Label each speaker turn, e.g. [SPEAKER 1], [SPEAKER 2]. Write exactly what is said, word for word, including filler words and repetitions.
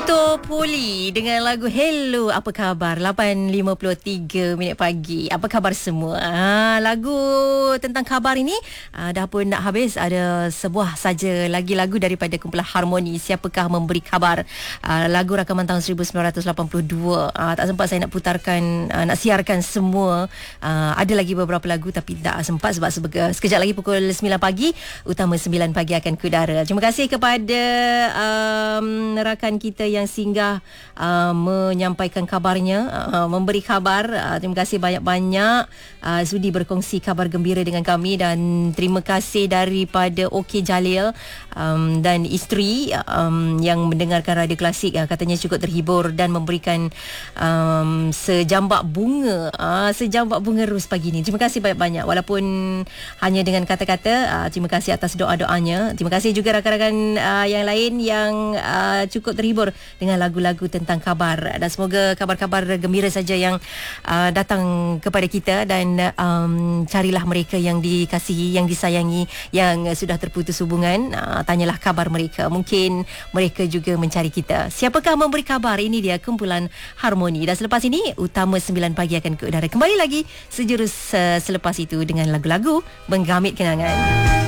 [SPEAKER 1] Victor Poli dengan lagu Hello, apa khabar? lapan lima puluh tiga minit pagi. Apa khabar semua? Ha, lagu tentang khabar ini ha, dah pun nak habis. Ada sebuah saja lagi lagu daripada kumpulan Harmoni, Siapakah Memberi Khabar. Ha, lagu rakaman tahun seribu sembilan ratus lapan puluh dua. Ha, tak sempat saya nak putarkan, ha, nak siarkan semua. Ha, ada lagi beberapa lagu tapi tak sempat sebab sebe- sekejap lagi pukul sembilan pagi, Utama sembilan pagi akan ke udara. Terima kasih kepada um, rakan kita yang singgah uh, menyampaikan kabarnya, uh, memberi khabar. Uh, terima kasih banyak-banyak uh, sudi berkongsi kabar gembira dengan kami, dan terima kasih daripada Okey Jalil um, dan isteri um, yang mendengarkan Radio Klasik. Uh, katanya cukup terhibur dan memberikan um, sejambak bunga, uh, sejambak bunga ros pagi ni. Terima kasih banyak-banyak walaupun hanya dengan kata-kata. Uh, terima kasih atas doa-doanya. Terima kasih juga rakan-rakan uh, yang lain yang uh, cukup terhibur dengan lagu-lagu tentang khabar, dan semoga kabar-kabar gembira saja yang uh, datang kepada kita, dan um, carilah mereka yang dikasihi, yang disayangi, yang sudah terputus hubungan, uh, tanyalah kabar mereka, mungkin mereka juga mencari kita. Siapakah Memberi Khabar? Ini dia kumpulan Harmoni, dan selepas ini Utama sembilan pagi akan ke udara kembali lagi sejurus uh, selepas itu dengan lagu-lagu menggamit kenangan.